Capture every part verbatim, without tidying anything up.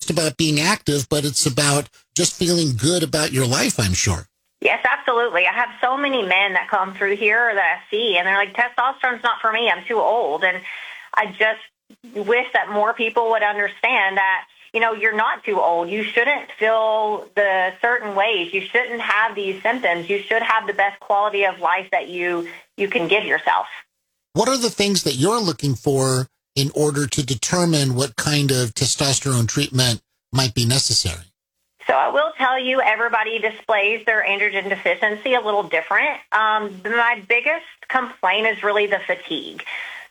just about being active, but it's about just feeling good about your life, I'm sure. Yes, absolutely. I have so many men that come through here that I see, and they're like, testosterone's not for me. I'm too old. And I just wish that more people would understand that, you know, you're not too old. You shouldn't feel the certain ways. You shouldn't have these symptoms. You should have the best quality of life that you, you can give yourself. What are the things that you're looking for in order to determine what kind of testosterone treatment might be necessary? So I will tell you, everybody displays their androgen deficiency a little different. Um, my biggest complaint is really the fatigue.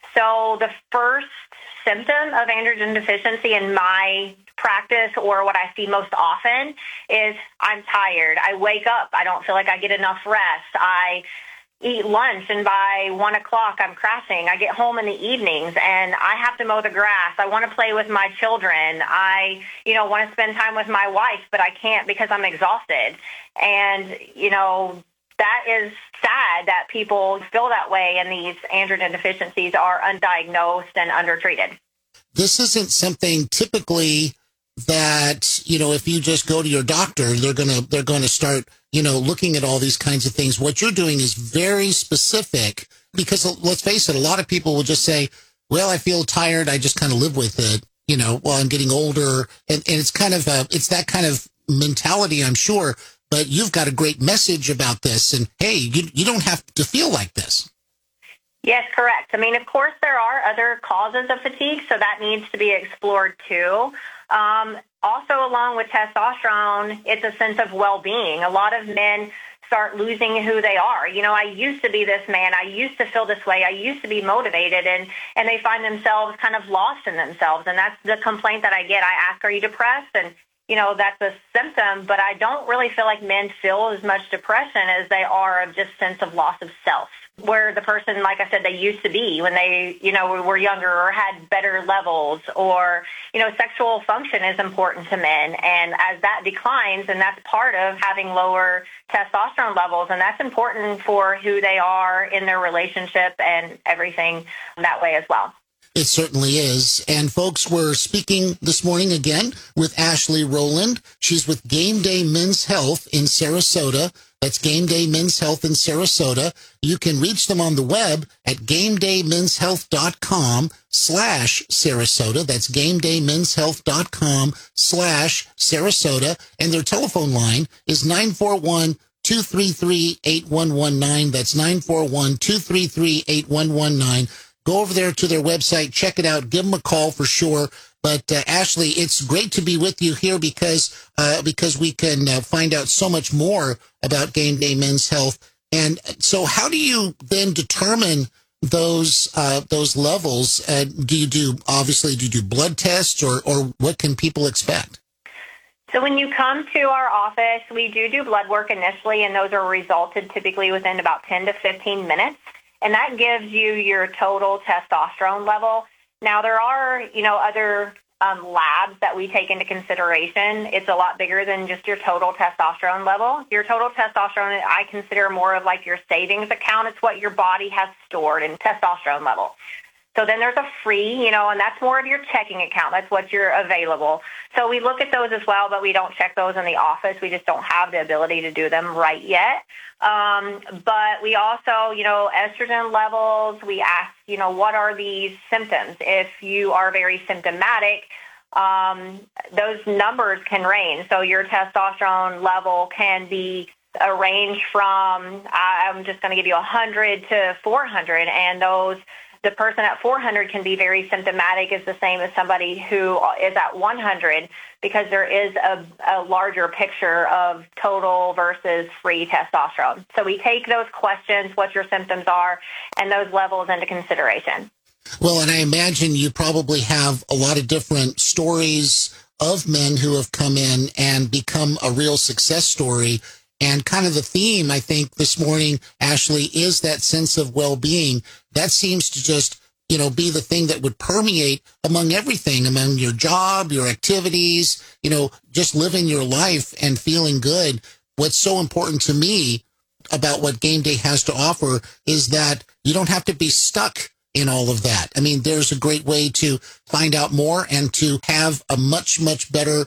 So the first symptom of androgen deficiency in my practice, or what I see most often, is I'm tired. I wake up. I don't feel like I get enough rest. I eat lunch, and by one o'clock I'm crashing. I get home in the evenings and I have to mow the grass. I want to play with my children. I, you know, want to spend time with my wife, but I can't because I'm exhausted. And, you know, that is sad that people feel that way, and these androgen deficiencies are undiagnosed and undertreated. This isn't something typically that, you know, if you just go to your doctor, they're going to, they're going to start, you know, looking at all these kinds of things. What you're doing is very specific, because let's face it, a lot of people will just say, well, I feel tired. I just kind of live with it, you know, while I'm getting older. And, and it's kind of a, it's that kind of mentality, I'm sure, but you've got a great message about this. And hey, you, you don't have to feel like this. Yes, correct. I mean, of course, there are other causes of fatigue, so that needs to be explored too. Um, also, along with testosterone, it's a sense of well-being. A lot of men start losing who they are. You know, I used to be this man. I used to feel this way. I used to be motivated, and, and they find themselves kind of lost in themselves. And that's the complaint that I get. I ask, are you depressed? And, you know, that's a symptom, but I don't really feel like men feel as much depression as they are of just sense of loss of self, where the person, like I said, they used to be when they, you know, were younger or had better levels, or, you know, sexual function is important to men. And as that declines, and that's part of having lower testosterone levels, and that's important for who they are in their relationship and everything that way as well. It certainly is. And folks, we're speaking this morning again with Ashley Rowland. She's with Game Day Men's Health in Sarasota. That's Game Day Men's Health in Sarasota. You can reach them on the web at gamedaymenshealth.com slash Sarasota. That's gamedaymenshealth.com slash Sarasota. And their telephone line is nine four one, two three three, eight one one nine. That's nine four one, two three three, eight one one nine. Go over there to their website, check it out, give them a call for sure. But uh, Ashley, it's great to be with you here because uh, because we can uh, find out so much more about Game Day Men's Health. And so, how do you then determine those uh, those levels? Uh, do you do obviously do you do blood tests, or or what can people expect? So when you come to our office, we do do blood work initially, and those are resulted typically within about ten to fifteen minutes. And that gives you your total testosterone level. Now, there are, you know, other um, labs that we take into consideration. It's a lot bigger than just your total testosterone level. Your total testosterone, I consider more of like your savings account. It's what your body has stored in testosterone level. So then there's a free, you know, and that's more of your checking account. That's what you're available. So we look at those as well, but we don't check those in the office. We just don't have the ability to do them right yet. Um, but we also, you know, estrogen levels, we ask, you know, what are these symptoms? If you are very symptomatic, um, those numbers can range. So your testosterone level can be a range from, I'm just going to give you one hundred to four hundred, and those the person at four hundred can be very symptomatic is the same as somebody who is at one hundred, because there is a, a larger picture of total versus free testosterone. So we take those questions, what your symptoms are, and those levels into consideration. Well, and I imagine you probably have a lot of different stories of men who have come in and become a real success story. And kind of the theme, I think, this morning, Ashley, is that sense of well-being. That seems to just, you know, be the thing that would permeate among everything, among your job, your activities, you know, just living your life and feeling good. What's so important to me about what Game Day has to offer is that you don't have to be stuck in all of that. I mean, there's a great way to find out more and to have a much, much better